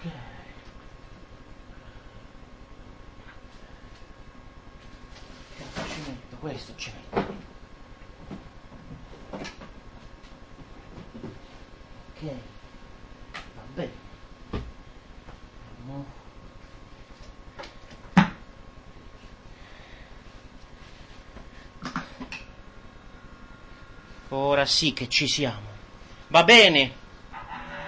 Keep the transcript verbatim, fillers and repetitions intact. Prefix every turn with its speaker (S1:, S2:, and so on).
S1: Ci metto questo, ci metto. Ok, va bene. Andiamo. Ora sì che ci siamo. Va bene.